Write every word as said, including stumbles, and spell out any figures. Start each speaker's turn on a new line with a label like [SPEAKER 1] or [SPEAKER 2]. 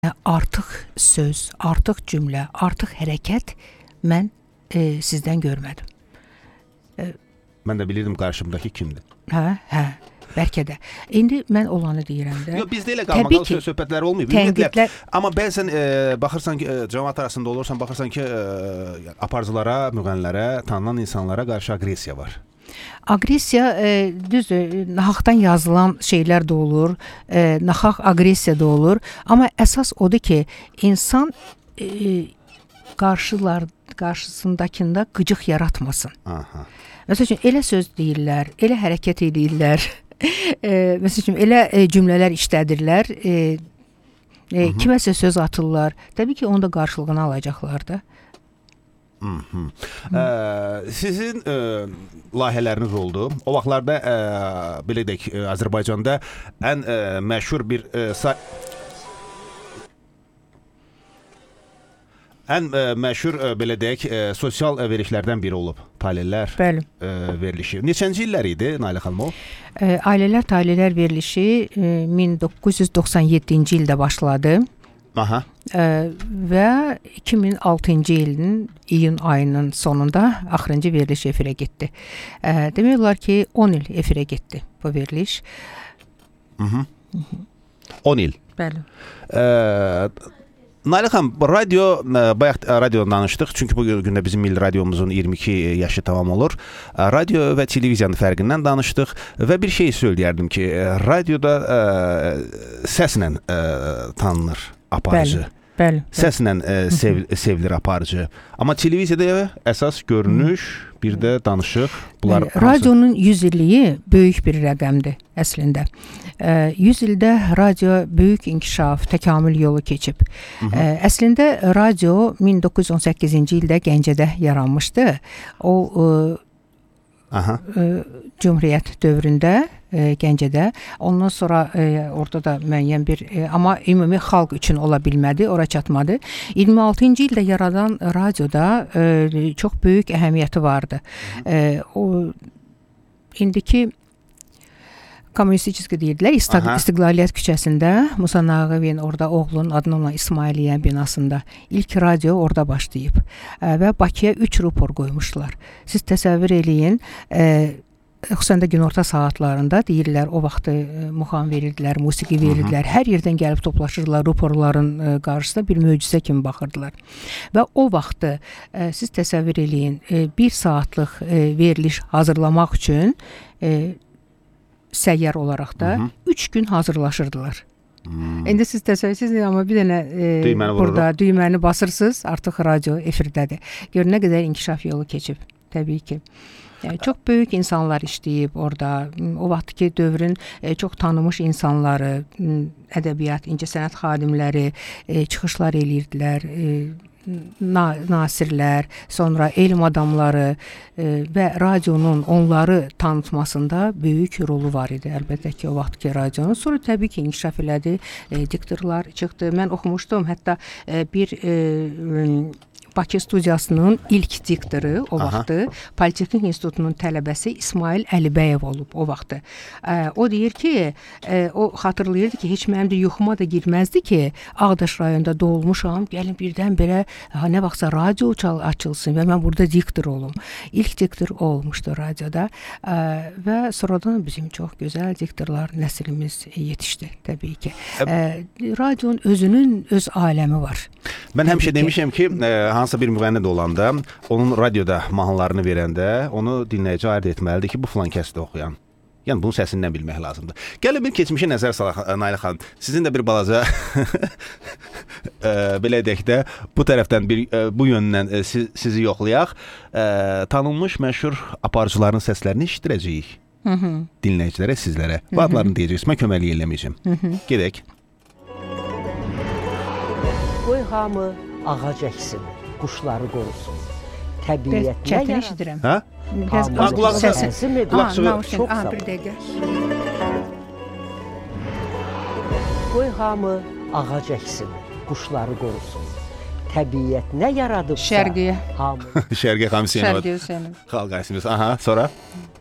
[SPEAKER 1] Artıq söz, artıq cümlə, artıq hərəkət mən e, sizdən görmədim. E,
[SPEAKER 2] mən də bilirdim qarşımdakı kimdir.
[SPEAKER 1] Hə, hə, bəlkə də. İndi mən olanı deyirəm də.
[SPEAKER 2] Yox, bizdə elə qalmaqal söz söhbətləri olmayıb. Ümumiyyətlə, amma bəzən e, baxırsan ki, e, cəmaət arasında olursan, baxırsan ki, e, aparıcılara, müğənnilərə, tanınan insanlara qarşı agresiya var.
[SPEAKER 1] Agresiya, e, düzdür, naxaqdan yazılan şeylər də olur, e, naxaq agresiya da olur, amma əsas odur ki, insan e, qarşılar, qarşısındakında qıcıq yaratmasın.
[SPEAKER 2] Aha.
[SPEAKER 1] Məsəl üçün, elə söz deyirlər, elə hərəkət edirlər, e, məsəl üçün, elə e, cümlələr işlədirlər, e, e, kiməsə söz atırlar, təbii ki, onu da qarşılığını alacaqlar da.
[SPEAKER 2] Hı -hı. Ee, sizin e, layihələriniz oldu. O vaxtlarda e, belə deyək, e, Azərbaycanda ən e, məşhur bir e, sa ən e, məşhur e, belə deyək, e, sosial e, verilişlərdən biri olub Talelər
[SPEAKER 1] Bəli.
[SPEAKER 2] E, verilişi. Neçənci illər idi Nailə xanım o?
[SPEAKER 1] E, Ailələr Talelər verilişi e, min doqquz yüz doxsan yeddinci ildə başladı.
[SPEAKER 2] Aha.
[SPEAKER 1] Ee, və iki min altıncı ilin iyun ayının sonunda axırıncı veriliş efirə getdi. Ee, demək olar ki, on il efirə getdi bu veriliş.
[SPEAKER 2] Hı -hı. on il.
[SPEAKER 1] Bəli.
[SPEAKER 2] Ee, Nailə xanım, radio, bayaq radiodan danışdıq, çünki bu gündə bizim milli radiomuzun iyirmi iki yaşı tamam olur. Radio və televiziyanın fərqindən danışdıq və bir şey söyləyərdim ki, radioda ə, səslə ə, tanınır aparıcı.
[SPEAKER 1] Bəli. Bəli.
[SPEAKER 2] Səslə ə, sev, sevilir aparıcı. Amma televiziyada əsas görünüş, bir də danışıq. Bunlar
[SPEAKER 1] e, radionun yüz illiyi böyük bir rəqəmdir əslində. E, yüz ildə radio böyük inkişaf, təkamül yolu keçib. E, əslində radio min doqquz yüz on səkkizinci ildə Gəncədə yaranmışdı. O e,
[SPEAKER 2] Aha.
[SPEAKER 1] E, Cümhuriyyət dövründə e, Gəncədə. Ondan sonra e, orada da müəyyən bir, e, amma ümumi xalq üçün ola bilmədi, ora çatmadı. iyirmi altıncı ildə yaradan radioda e, çox böyük əhəmiyyəti vardı. E, o indiki Kommunistik deyirlər, İstiqlaliyyət küçəsində Musa Nağıvin orada oğlunun adını olan İsmailiyyə binasında ilk radio orada başlayıb e, və Bakıya üç rupor qoymuşlar. Siz təsəvvür eləyin, e, xüsusən də günorta saatlarında deyirlər, o vaxtı e, muğam verirdilər, musiqi verirdilər, hər yerdən gəlib toplaşırlar, ruporların e, qarşısında bir möcüzə kimi baxırdılar. Və o vaxtı e, siz təsəvvür eləyin, e, bir saatlıq e, veriliş hazırlamaq üçün e, səyyar olaraq da üç gün hazırlaşırdılar. Hmm. İndi siz təsəvvürsünüz, amma bir dənə e,
[SPEAKER 2] düyməni
[SPEAKER 1] burada vurur. Düyməni basırsınız, artıq radio efirdədir. Görün nə qədər inkişaf yolu keçib, təbii ki. Yəni, çox böyük insanlar işləyib orada. O vaxtki dövrün e, çox tanınmış insanları, ədəbiyyat, incəsənət xadimləri e, çıxışlar eləyirdilər, e, Na, nasirlər, sonra elm adamları e, və radionun onları tanıtmasında böyük rolu var idi, əlbəttə ki, o vaxtki radionun. Sonra təbii ki, inkişaf elədi, e, diktorlar çıxdı. Mən oxumuşdum, hətta e, bir e, Bakı studiyasının ilk diktoru o vaxtı Politexnik İnstitutunun tələbəsi İsmail Əlibəyev olub o vaxtı. E, o deyir ki, e, o xatırlayırdı ki, heç mənim də yuxuma da girməzdi ki, Ağdaş rayonunda doğulmuşam, gəlin birdən belə ha, nə vaxtsa radio açılsın və mən burada diktor olum. İlk diktor o olmuşdu radioda e, və sonradan bizim çox gözəl diktorlar nəslimiz yetişdi təbii ki. E, radionun özünün öz aləmi var.
[SPEAKER 2] Mən həmişə demişəm ki, e, hansısa bir müğənni də olanda, onun radioda mahnılarını verəndə, onu dinləyici ayırt etməlidir ki, bu filan kəsdə oxuyan. Yəni, bunun səsindən bilmək lazımdır. Gəlin bir keçmişə nəzər salaq, Nailə xanım. Sizin də bir balaca, e, belə deyək də, bu tərəfdən, bir, e, bu yöndən e, siz, sizi yoxlayaq. E, tanınmış, məşhur aparıcıların səslərini işitirəcəyik. Dinləyicilərə, sizlərə. Bu adlarını deyəcəksiniz, mən köməkliyi eləməyəcəm. Gedək.
[SPEAKER 3] Qoy hamı ağac əksin, quşları qorusun. Təbiyyət nə
[SPEAKER 1] yaradır?
[SPEAKER 2] Hə?
[SPEAKER 3] Qulaq
[SPEAKER 2] sığı.
[SPEAKER 3] Çox sağ
[SPEAKER 1] bir dəqiqə.
[SPEAKER 3] Qoy hamı ağac əksin, quşları qorusun. Təbiyyət nə yaradıbsa
[SPEAKER 1] Şərqiyə.
[SPEAKER 3] hamı.
[SPEAKER 2] Şərqiyə xanım Hüseynova.
[SPEAKER 1] Şərqiyə Hüseynova.
[SPEAKER 2] Xalq Aysimimiz. Aha, sonra?